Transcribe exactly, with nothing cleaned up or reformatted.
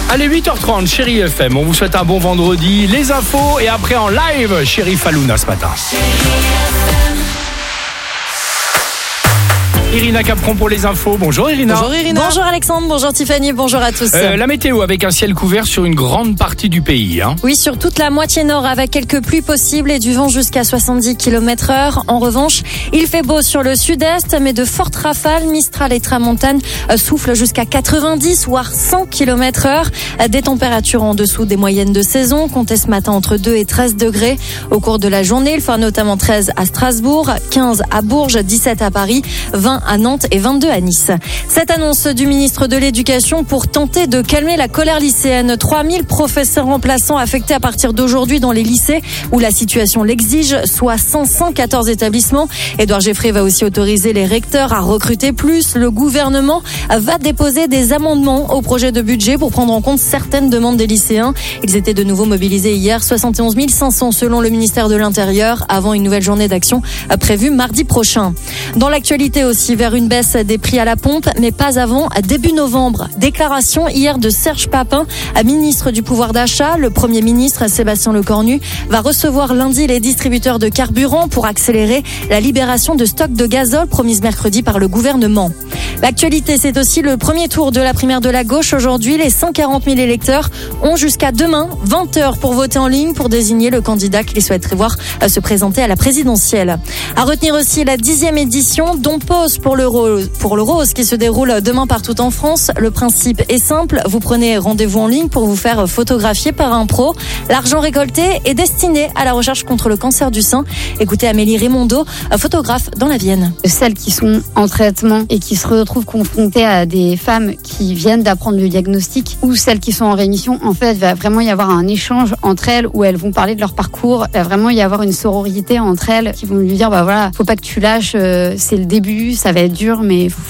Allez, huit heures trente, Chérie F M. On vous souhaite un bon vendredi. Les infos et après en live, Chérie Falouna ce matin. Irina Capron pour les infos. Bonjour Irina. Bonjour Irina. Bonjour Alexandre, bonjour Tiffany, bonjour à tous. Euh, la météo avec un ciel couvert sur une grande partie du pays. Hein. Oui, sur toute la moitié nord avec quelques pluies possibles et du vent jusqu'à soixante-dix kilomètres heure. En revanche, il fait beau sur le sud-est, mais de fortes rafales, Mistral et Tramontane soufflent jusqu'à quatre-vingt-dix voire cent kilomètres heure. Des températures en dessous des moyennes de saison, comptez ce matin entre deux et treize degrés. Au cours de la journée, il fera notamment treize à Strasbourg, quinze à Bourges, dix-sept à Paris, vingt à Nantes et vingt-deux à Nice. Cette annonce du ministre de l'Éducation pour tenter de calmer la colère lycéenne. trois mille professeurs remplaçants affectés à partir d'aujourd'hui dans les lycées où la situation l'exige, soit cent quatorze établissements. Édouard Geffray va aussi autoriser les recteurs à recruter plus. Le gouvernement va déposer des amendements au projet de budget pour prendre en compte certaines demandes des lycéens. Ils étaient de nouveau mobilisés hier, soixante et onze mille cinq cents selon le ministère de l'Intérieur, avant une nouvelle journée d'action prévue mardi prochain. Dans l'actualité aussi, vers une baisse des prix à la pompe, mais pas avant début novembre. Déclaration hier de Serge Papin, ministre du pouvoir d'achat. Le Premier ministre Sébastien Lecornu va recevoir lundi les distributeurs de carburant pour accélérer la libération de stocks de gazole promise mercredi par le gouvernement. L'actualité, c'est aussi le premier tour de la primaire de la gauche. Aujourd'hui, les cent quarante mille électeurs ont jusqu'à demain, vingt heures, pour voter en ligne pour désigner le candidat qu'ils souhaiteraient voir se présenter à la présidentielle. À retenir aussi la dixième édition Don Pause pour le rose, pour le rose qui se déroule demain partout en France. Le principe est simple, vous prenez rendez-vous en ligne pour vous faire photographier par un pro. L'argent récolté est destiné à la recherche contre le cancer du sein. Écoutez Amélie Raimondo, photographe dans la Vienne. Celles qui sont en traitement et qui se retrouvent confrontées à des femmes qui viennent d'apprendre le diagnostic ou celles qui sont en rémission, en fait, il va vraiment y avoir un échange entre elles où elles vont parler de leur parcours. Il va vraiment y avoir une sororité entre elles qui vont lui dire, bah voilà, faut pas que tu lâches, euh, c'est le début, ça va être dur, mais faut